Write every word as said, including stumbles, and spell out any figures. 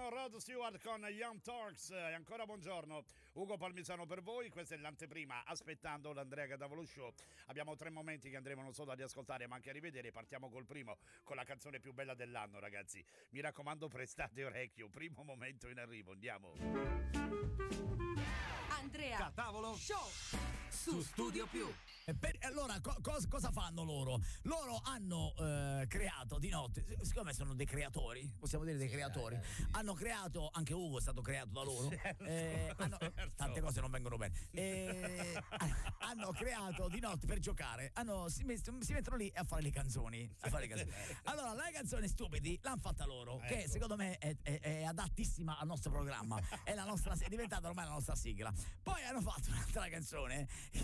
Rod Stewart con Young Turks. E ancora buongiorno, Ugo Palmisano per voi. Questa è l'anteprima, aspettando l'Andrea Cadavolo Show. Abbiamo tre momenti che andremo non solo a riascoltare ma anche a rivedere. Partiamo col primo, con la canzone più bella dell'anno, ragazzi. Mi raccomando, prestate orecchio. Primo momento in arrivo, andiamo. Andrea Cadavolo Show su Studio Più. E per, allora co- cos- cosa fanno loro? Loro hanno eh, creato di notte, siccome sono dei creatori, possiamo dire dei sì, creatori, eh, sì. Hanno creato, anche Ugo è stato creato da loro, certo, eh, hanno, certo. Tante cose non vengono bene, eh, hanno creato di notte per giocare, hanno, si, met- si mettono lì a fare le canzoni, a fare le canzoni. Allora la canzone Stupidi l'hanno fatta loro, ecco. Che secondo me è, è, è adattissima al nostro programma, è, la nostra, è diventata ormai la nostra sigla. Poi hanno fatto un'altra canzone